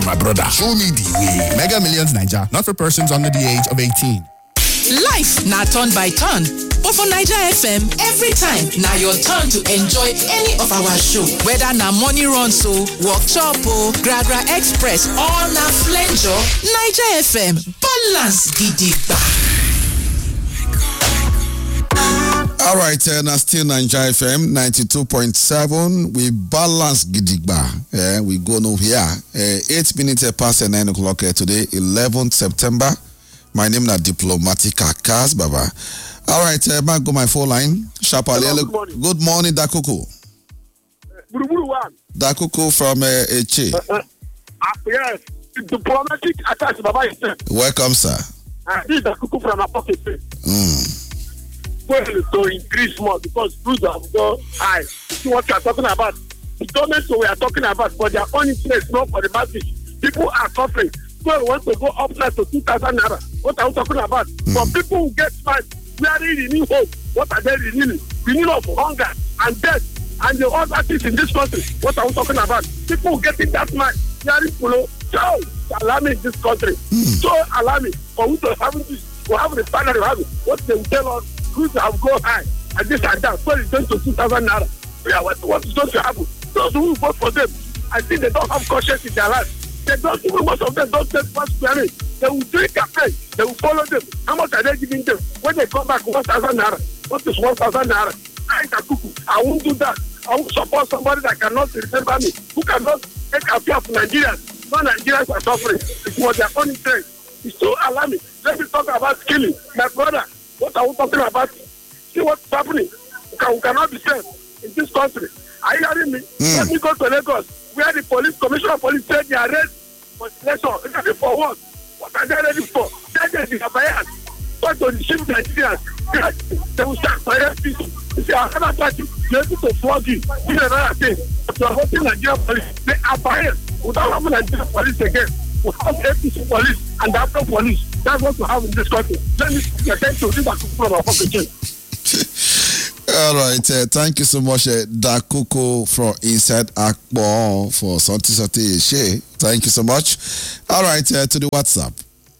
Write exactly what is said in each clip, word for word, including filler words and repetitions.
My brother, show me the way. Mega Millions Naija, not for persons under the age of eighteen. Life na turn by turn, but for Naija F M, every time na your turn to enjoy any of our show. Whether na morning run so, workshop o, Gragra Express or na flenjo, Naija F M balance gidigba. All right, uh, now still Naija F M ninety-two point seven. We balance gidigba. Uh, we go no here. Uh, eight minutes past nine o'clock uh, today, eleventh September. My name is Diplomatica Kaz Baba. All right, uh, back go my phone line. Sharply. Hello, good morning. Good morning, Dakuku. Buruburu one. Dakuku from uh, Eche. Uh, uh, uh, yes, diplomatic attach Baba is there. Welcome, sir. Uh, this is Dakuku from Apoke. Mm. Well, to increase more because food have gone high. See what you are talking about. The government we are talking about for their own interest, not for the masses. People are suffering. So we want to go up now to two thousand naira. What are we talking about? Mm. For people who get mad, we are really renewing hope. What are they renewing? Renewing of hunger and death and the other things in this country. What are we talking about? People who getting that mad, they are full. So alarming in this country. Mm. So alarming for we to have this, to have the standard of having what they will tell us. Goods have gone high and this and that. So it's going to two thousand naira. Yeah, what, what is going to happen? Those who vote for them, I think they don't have conscience in their life. They don't even, most of them don't take first clearing. They will do a campaign. They will follow them. How much are they giving them? When they come back, one thousand naira. What is one thousand naira? I, I won't do that. I won't support somebody that cannot remember me, who cannot take care of Nigerians. No Nigerians are suffering. It's for their own interest. It's so alarming. Let me talk about killing. My brother, what are we talking about? See what's happening. We, can, we cannot be safe in this country. Are you hearing me? Mm. Let me go to Lagos, where the police, commissioner of police said they are ready for election. Ready for what? What are they ready for? They are the bias. But to the shift Nigerians, they will start for F P C. You see, another party, they're able to flog you. This is another thing. If you are voting Nigerian police, they are biased. We don't have Nigerian police again. We have F P C police and the Afro police. That's what we have in this country. Let me attend to this from our population. All right, uh, thank you so much, uh, Dakuko from inside Akbo for Santi Santi She. Thank you so much. All right, uh, to the WhatsApp.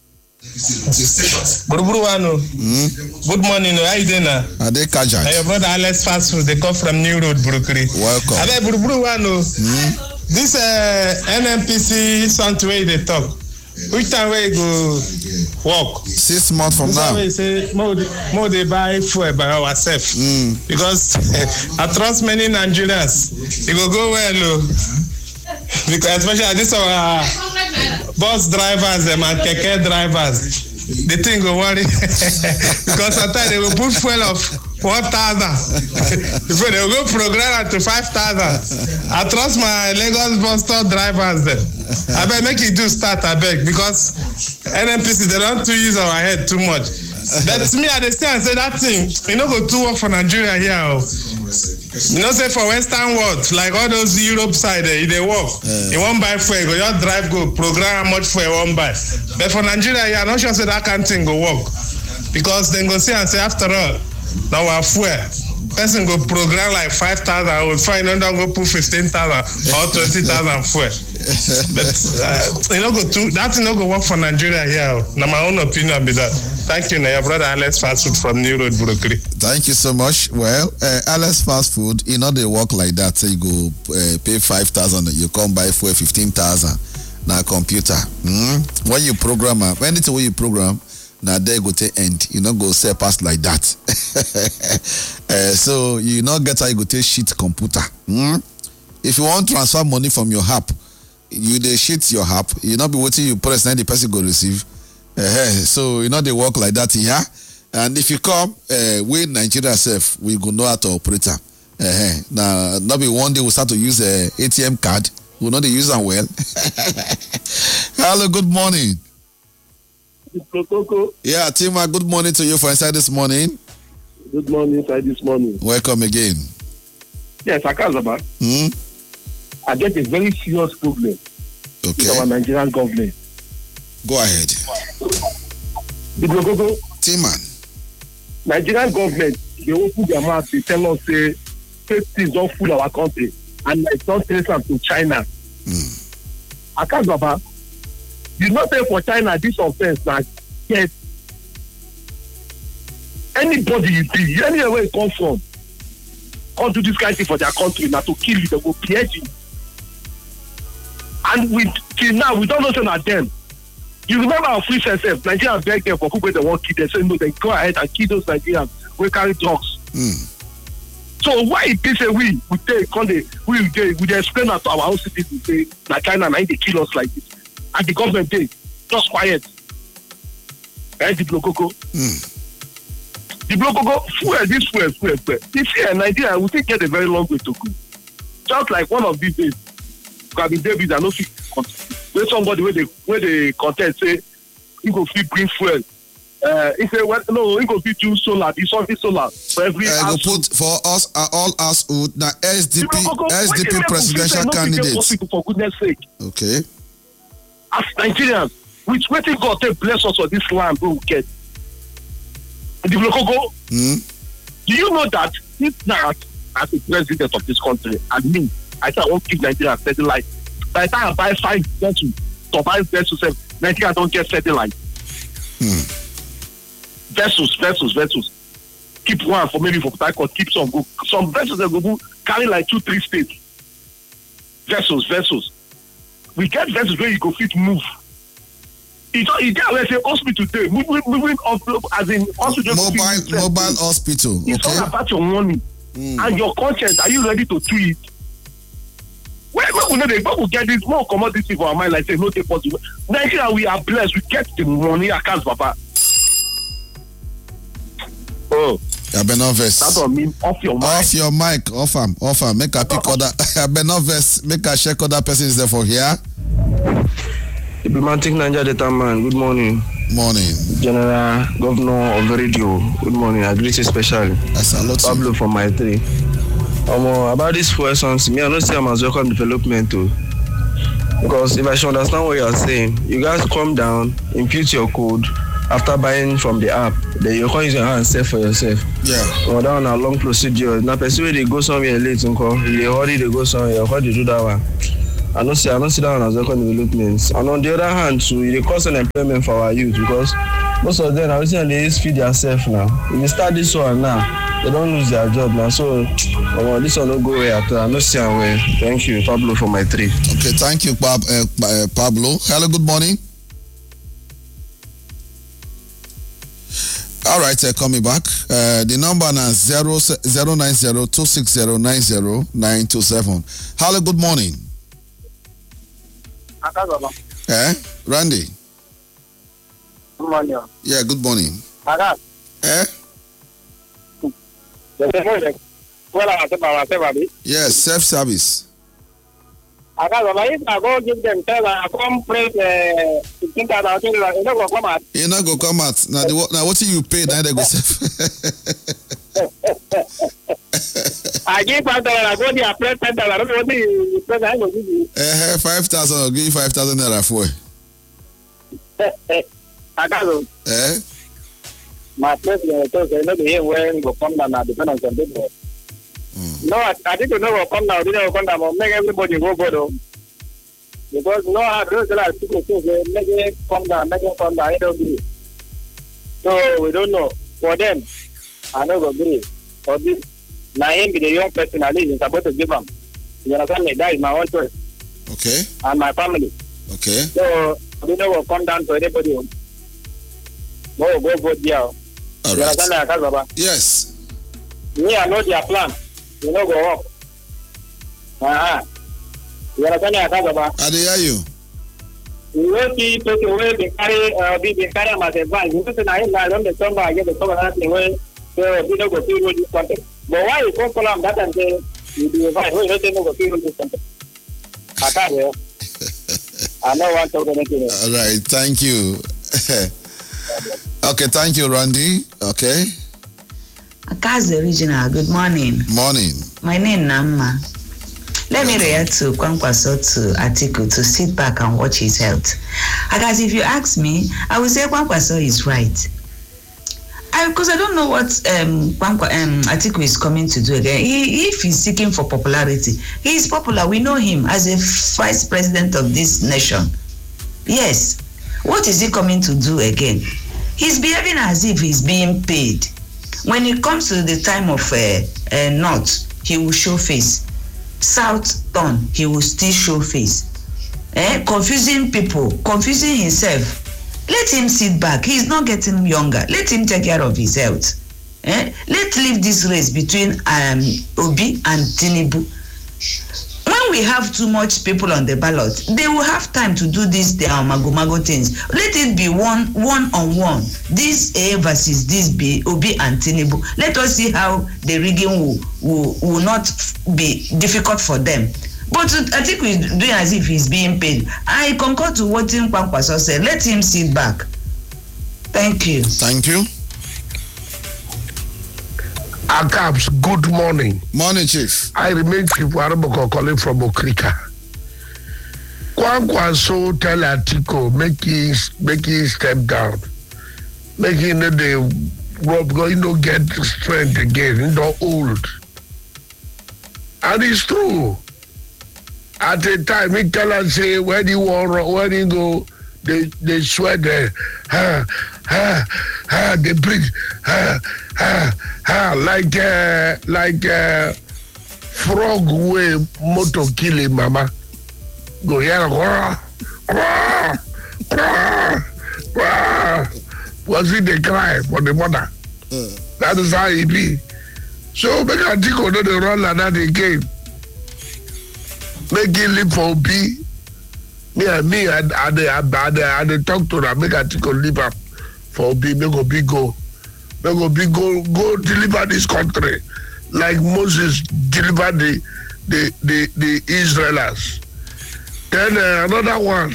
Buruburu mm? Good morning. How you doing now? Ade Kajat. Hey, your brother Alex Fast Food. They come from New Road, Burukuri. Welcome. Ade Buruburu mm? This uh, N M P C something way they talk. Which time we go walk? Six months from now. We say more, more they buy fuel by ourselves mm. because I trust many Nigerians. It will go well, oh. Because especially this our bus drivers them and keke drivers. The thing go worry because sometimes they will put fuel of one thousand before they will go program to five thousand. I trust my Lagos bus stop drivers then. I beg make it do start I beg because N M P C they don't too use our head too much. But to me I understand say that thing you know go too work for Nigeria here. Oh. You know say for Western world like all those Europe side eh, they work. Uh, you won't buy fuel go just drive go program how much fuel you won't buy. But for Nigeria here I'm not sure say that kind of thing go work because then go see and say after all now our fuel person go program like five thousand I would find don't go put fifteen thousand or twenty thousand fuel. But uh, you know go to that thing no go work for Nigeria here. Now my own opinion be that. Thank you, now your brother Alex Fast Food from New Road, Burukuri. Thank you so much. Well, uh, Alex Fast Food, you know they work like that. So you go uh, pay five thousand, you come buy for fifteen thousand. Now computer. Mm? When you program, uh, anything when you program, now they go to end. You know go say pass like that. uh, so you not get how you go to sheet computer. Mm? If you want to transfer money from your app, you they sheet your app. You not be waiting. You press then the person go receive. Uh, so you know they work like that here. And if you come, uh, we Nigeria self, we go know how to operate. Uh, now, not be one day we start to use a A T M card. We know they use them well. Hello, good morning. Yeah, Tima, good morning to you for inside this morning. Good morning, inside this morning. Welcome again. Yes, Akazaba. Hmm? I get a very serious problem okay. with our Nigerian government. Go ahead. T-Man. Nigerian government, they open their mouth, they tell us, say, things don't fool our country, and it's not trace to China. Mm. Akazaba, You not say for China this offense now. Yes. Anybody you see, anywhere it come from, come do this kind of thing for their country now to kill you, they go P H you. And we till now we don't know say not them. You remember our free self, Nigerians beg them for people they want to kill. They say no, they go ahead and kill those Nigerians who carry drugs. Mm. So why it is a we we take on the we we we explain that to our own citizens say that China now they kill us like this, and the government they just quiet. And the Blococo, Mm. the Blococo fuel this fuel fuel fuel. This year Nigeria we think get a very long way to go. Just like one of these days, Gabby Davis and no fit where somebody where they where they contest say you go fit bring fuel. Uh, he say well, no, he go fit do solar, the something solar for every. Uh, go put for us uh, all household now S D P S D P presidential candidates. For goodness sake. Okay. As Nigerians, which waiting God take bless us for this land we will get. The Blococo, Mm. do you know that if not as the president of this country and me, I say I won't give Nigeria steady life. By the time I buy five vessels, to buy vessels, Nigeria don't get steady life. Mm. Vessels, vessels, vessels. Keep one for maybe for Port keep some go. Some vessels that go carry like two, three states. Vessels, vessels. We get vessels where you go fit move. It's not it's there where say hospital today, moving moving off as in hospital. Mobile mobile hospital. Okay. It's all about your money Mm. and your conscience. Are you ready to tweet? Where we know they will get this more commodity for our mind, like say no take possible. Nigeria, we are blessed, we get the money account, Papa. Oh, I been nervous. that don't mean off your mind. Off your mic, off am, off am. Make a pick other. I been nervous. Make a check other persons there for here. Diplomatic Niger Data Man, good morning. Morning. General Governor of the Radio, good morning. I greet you especially. I salute you. Pablo from my three. Um, uh, about this questions, me I don't say I'm as welcome development too. Because if I should understand what you are saying, you guys come down, impute your code after buying from the app, then you can use your hand and save for yourself. Yeah. Or down a long procedure. Now, person they go somewhere late, they already they go somewhere. How do you do that one? I don't see, I don't see that one as welcome developments. And on the other hand, too, it costs an employment for our youth because most of them, I was saying they just feed themselves now. If you start this one now, they don't lose their job now. So, well, this one don't go away at all. I don't see them way. Thank you, Pablo, for my three. Okay, thank you, Pab- uh, Pablo. Hello, good morning. All right, uh, coming back. Uh, the number now zero zero nine zero two six zero nine zero nine two seven. Hello, good morning. Eh, Randy. Good morning. Yeah, good morning. Aga. Eh? Yes, self-service. Aga, if I go give them tell I come press uh fifteen thousand, you know go come out. You not go come out. Now, the, now what you pay, now they go self. I give five thousand, I go there press ten thousand. I don't know what the press I go give you. Eh, five thousand. I'll give you five thousand naira for it. Aga, Eh? my president told say no be here when go come down at the depend on some people. Mm. No, I, I think you know will come down, you know come down, but make everybody go go though. Because no, I don't like people say make it come down, make it come down, it don't agree. So we don't know. For them, I don't agree. For this, now him be the young person at least is supposed to give them. You understand me? That is my own choice. Okay. And my family. Okay. So we know will come down to everybody. No, go vote there. All You right. understand me, Baba? Yes. Me, I know their plan. You know, go up. Uh-huh. You understand me, Baba? I hear you. You will see take away the carry, uh, be the carry as advice. You say, I don't the summer, I get the summer that way. So we don't go through this content. But why you come from that and say, you be advice, we don't go through this content. I can't hear. I know one talk anything. All right. Thank you. Okay. Thank you, Randy. Okay. Akazi Original, good morning. Morning. My name Namma. Let me react to Kwankwaso to Atiku to sit back and watch his health. Akazi, if you ask me, I will say Kwankwaso is right. I, because I don't know what um, Kwankwa, um, Atiku is coming to do again. He, if he's seeking for popularity, he is popular. We know him as a vice president of this nation. Yes, What is he coming to do again? He's behaving as if he's being paid. When it comes to the time of uh, uh, north, he will show face. South turn, he will still show face. Eh? Confusing people, confusing himself. Let him sit back. He's not getting younger. Let him take care of his health. Eh? Let's leave this race between um, Obi and Tinubu. When we have too much people on the ballot, they will have time to do these their mago-mago things. Let it be one one on one. This A versus this B, Obi and Tinubu. Let us see how the rigging will, will, will not be difficult for them. But I think we're doing as if he's being paid. I concur to what Tim Kwankwaso said. Let him sit back. Thank you. Thank you. Akabs, good morning. Morning, Chief. I remain Chief Waraboko calling from Okrika. Kwankwaso tell Atiko, make him, make him step down. Make him the rob, you know, get strength again, you know, old. And it's true. At the time, he tell us, say, when you want, when you go, they, they sweat there. Ha, ha, ha, they breathe. Ha, ha, ha, like, uh, like, uh, frog way, motor killing, mama. Go here, wah, wah, wah, wah. Was it the cry for the mother? Uh. That is how it be. So, make a tick on the run like that again. Make him live for B. Me and me, I, I, I, I, I talk to them, make a tick on live up for B, make a big go. Make a big go, go deliver this country. Like Moses delivered the, the, the, the Israelites. Then uh, another one,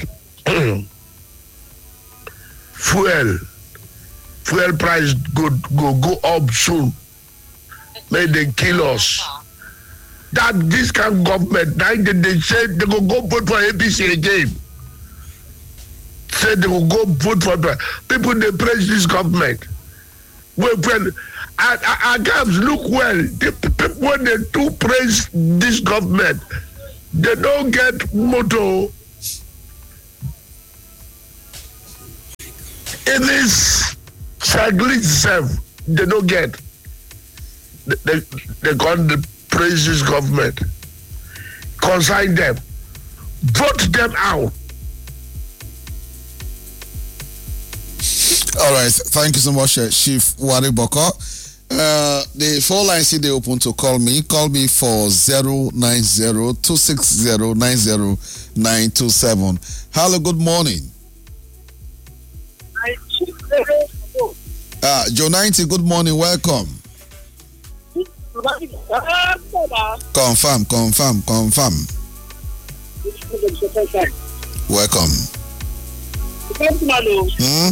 fuel. Fuel price go, go, go up soon. May they kill us. That this kind of government, now they, they say they will go vote for A P C again. Say they will go vote for people. They praise this government. Well, when I, I, I can't look well. The, when they do praise this government, they don't get motto. In this Chagrin itself, they don't get. They, they got the praise this government. Consign them. Vote them out. All right. Thank you so much, uh, Chief Wariboko. Uh, the phone line is they open to call me. Call me for zero nine zero two six zero nine zero nine two seven. Hello, good morning. Uh, Joe ninety, good morning. Welcome. Confirm, confirm, confirm. Welcome. Hmm?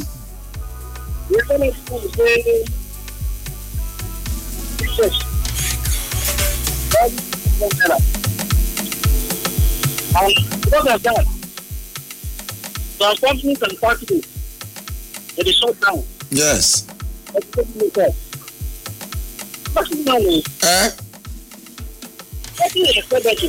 There companies and factories that is shut down. Yes. What's the money? Eh? What do you expect that you?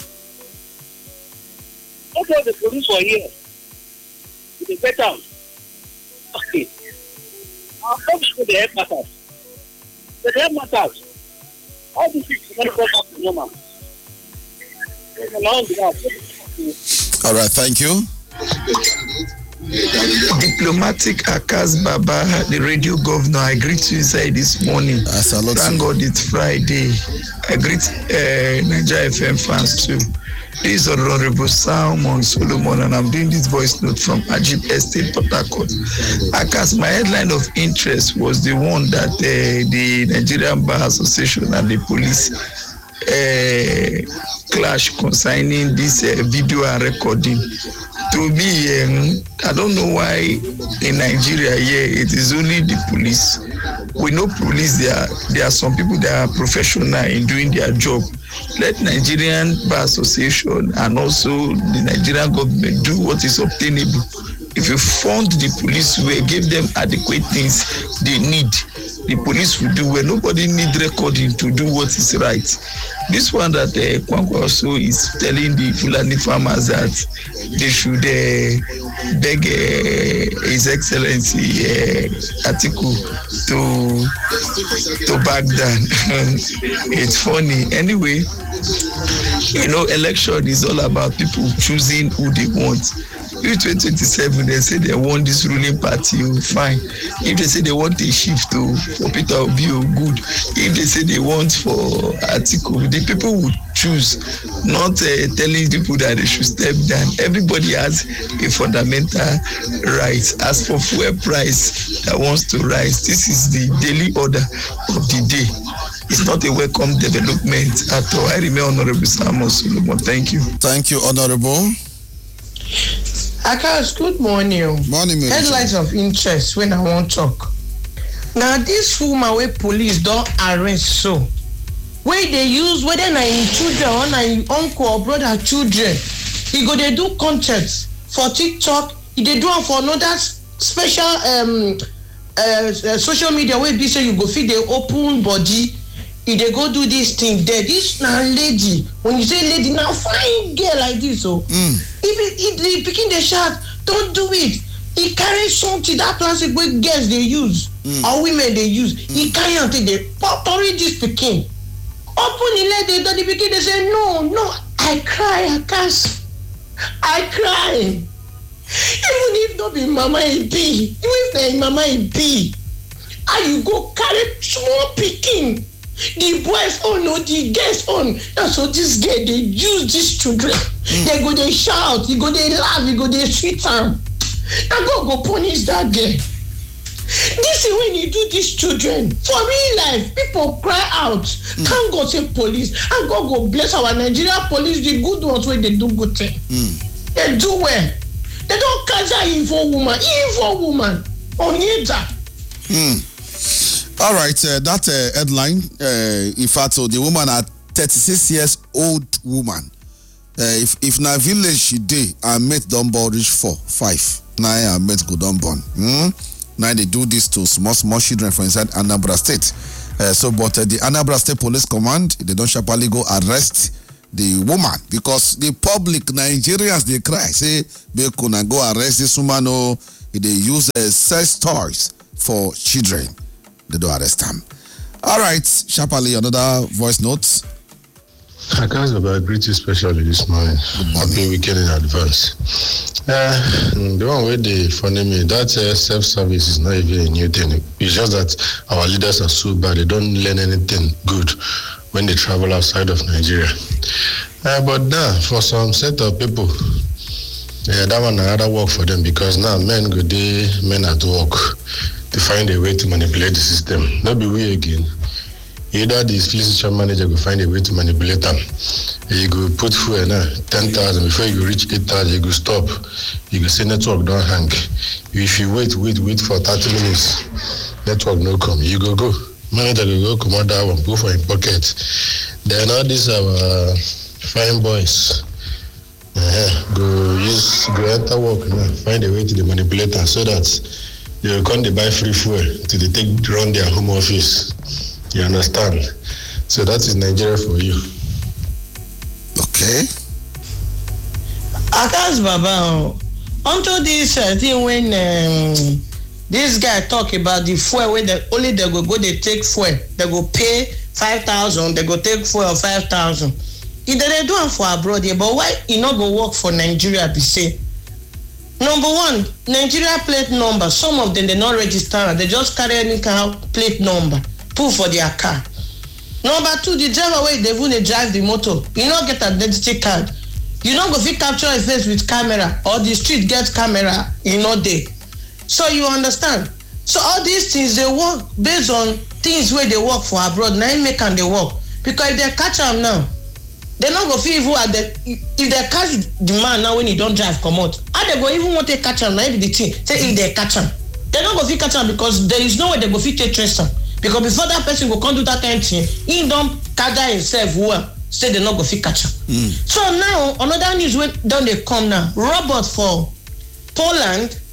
Okay, the police were here. They get out. Okay. I'll come to the headquarters. The headquarters. All these things are not going back to normal. All right, thank you. Diplomatic Akas Baba, the radio governor, I greet you inside this morning. Thank God it's Friday. I greet uh, Nigeria F M fans too. This is Honorable Salmon Solomon, and I'm doing this voice note from Ajib Estate, Port Harcourt. Akas, my headline of interest was the one that uh, the Nigerian Bar Association and the police uh, clash concerning this uh, video and recording. To me, um, I don't know why in Nigeria here yeah, it is only the police. We know police, there are, there are some people that are professional in doing their job. Let Nigerian Bar Association and also the Nigerian government do what is obtainable. If you fund the police, we give them adequate things they need. the police will do well. Nobody need recording to do what is right. This one that uh, Kwankwaso is telling the Fulani farmers that they should uh, beg uh, His Excellency uh, Atiku to to back down. It's funny. Anyway, you know, election is all about people choosing who they want. If twenty twenty-seven they say they want this ruling party, oh, fine. If they say they want a shift to oh, for Peter Obi, oh, good. If they say they want for Atiku, the people would choose, not uh, telling people that they should step down. Everybody has a fundamental right. As for fuel price that wants to rise, this is the daily order of the day. It's not a welcome development at all. I remain Honorable Samuel Solomon. Thank you. Thank you, Honorable. Akas, good morning. Morning, Mary. Headlines of interest when I want to talk. Now, this woman where police don't arrest so, where they use, whether na in children or na in uncle or brother children, he go they do concerts for TikTok, he they do it for another special um uh, uh, social media where they say you go feed the open body, if they go do this thing there. This now lady, when you say lady, now fine girl like this, so mm. if it, if they picking the shot, don't do it. He carry something that plastic where girls they use mm. or women they use. Mm. He carry until they pop this picking. Open the leg, they don't the picking. They say no, no. I cry, I can't. I cry. Even if not be mama it be, even if na mama it be, and you go carry small picking. The boys own or the girls own. That's what this girl they use these children. Mm. They go they shout, you go they laugh, you go they sweet them. Now go go punish that girl. This is when you do these children for real life. People cry out. Mm. Can't go say police. And God go bless our Nigerian police, the good ones when they do good thing. Mm. They do well. They don't catch that evil woman, evil woman on either. Mm. All right, uh, that uh, headline, uh, in fact, so the woman at thirty-six years old woman, uh, if if na village she dey, her mate don born reach four, five, now her mate go don born. Mm? Now they do this to small small children for inside Anambra State. Uh, so, but uh, the Anambra State Police Command, they don't sharply go arrest the woman because the public Nigerians they cry say they gonna go arrest this woman or they use uh, sex toys for children. They don't arrest them. All right, sharply another voice note. I can't agree to especially this morning. Happy weekend in advance. Uh, the one where they funny me, that uh, self-service is not even a new thing. It's just that our leaders are so bad, they don't learn anything good when they travel outside of Nigeria. Uh, but now, for some set of people, yeah, that one another work for them because now men go day, men at work to find a way to manipulate the system. Not be we again. Either the station manager will find a way to manipulate them. You go put fuel now, ten thousand, before you reach eight thousand, you go stop. You go say network don't hang. If you wait, wait, wait for thirty minutes, network no come. You go go. Manager will go come out that one, go for your pocket. Then all these are uh, fine boys. Uh-huh. Go use, go enter work now, find a way to the manipulator so that they will come to buy free fuel to they take run their home office. You understand? So that is Nigeria for you. Okay. Akas Baba, until this uh, thing when um, this guy talk about the fuel, where they, only they go go, they take fuel, they go pay five thousand, they go take fuel five thousand. If they do it for abroad, yeah, but why it not go work for Nigeria? Be say. Number one, Nigeria plate number. Some of them they not register, they just carry any kind of plate number. Put for their car. Number two, the driver where they want to drive the motor, you not get identity card. You not go fit capture a face with camera or the street get camera, you know they. So you understand. So all these things they work based on things where they work for abroad. Now make and they work because if they catch them now, they not go feel even at the if they catch the man now when he don't drive come out. How they go even want to catch him now? If the thing say if they catch him, they not go fit catch him because there is no way they go fit take trace him. Because before that person will come do that kind of thing, he don't catch himself well, say they not go fit catch him. Mm. So now another news when don't they come now? Robot for Poland,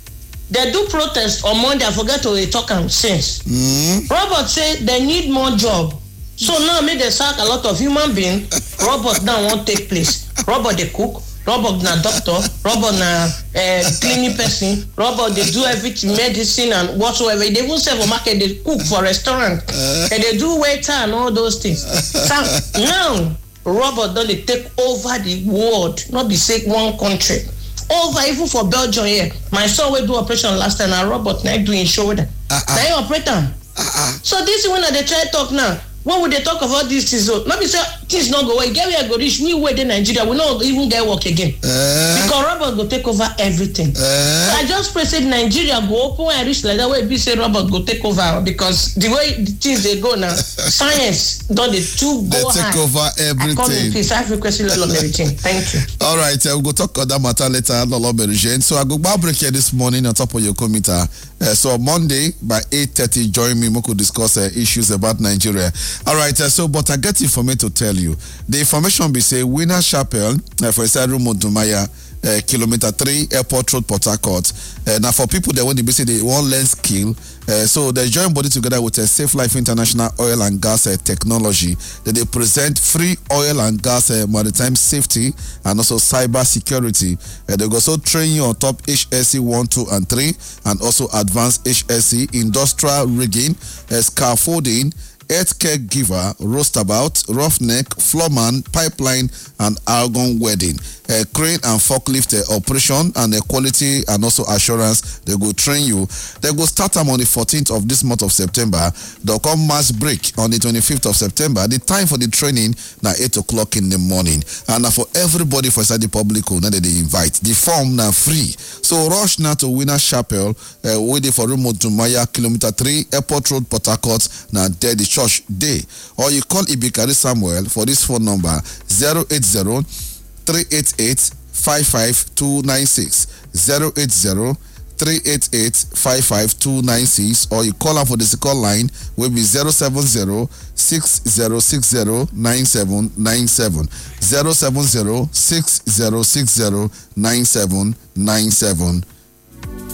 they do protest on Monday. I forget to talk am since. Mm. Robert say they need more job. So now make they sack a lot of human beings. Robot now won't take place. Robot they cook. Robot na doctor. Robot na uh, cleaning person. Robot they do everything, medicine and whatsoever. They even sell for market. They cook for restaurant. Uh. And they do waiter and all those things. So now robot don't they take over the world, not be say one country. Over even for Belgium here. My son will do operation last time and robot now doing shoulder. Uh-uh. They operate them. Uh-uh. So this is when they try to talk now. When would they talk about this things? So maybe say things not go away. Get where go reach. We wait in Nigeria. We not even get work again. Uh, because robot go take over everything. Uh, so I just pray say Nigeria go open and reach like that way. Be say robot go take over because the way the things they go now, science don't they too go they take high. over everything. I come in peace. I have requested Lolo Meritain. Thank you. All right, uh, we'll go talk on that matter later, Lolo Meritain. So I go back break here this morning on top of your committee. Uh, so Monday by eight thirty, join me. We could discuss uh, issues about Nigeria. All right, uh, so but I get information to tell you. The information be say Winner Chapel uh, for Isaiah Modumaya, uh, kilometer three, Airport Road, Port Harcourt. Uh, now for people that want to be say they want learn skill, uh, so they join body together with a uh, Safe Life International Oil and Gas uh, Technology. That they present free oil and gas uh, maritime safety and also cyber security. Uh, they also train you on top H S C one, two, and three, and also advanced H S C industrial rigging, uh, scaffolding, earth caregiver, roastabout, roughneck, floorman, pipeline, and argon welding. Uh, crane and forklift uh, operation and uh, quality and also assurance. They go train you. They go start them on the fourteenth of this month of September. They'll come mass break on the twenty-fifth of September. The time for the training now eight o'clock in the morning. And uh, for everybody for inside the public, now that they invite. The form now free. So rush now to Winner Chapel. Uh, waiting for Rumo Dumaya, kilometer three, Airport Road, Port Harcourt. Now there the church day. Or you call Ibikari Samuel for this phone number zero eight zero three eight eight five five two nine six zero eight zero three eight eight five five two nine six, or you call up for the call line will be zero seven zero six zero six zero nine seven nine seven zero seven zero six zero six zero nine seven nine seven.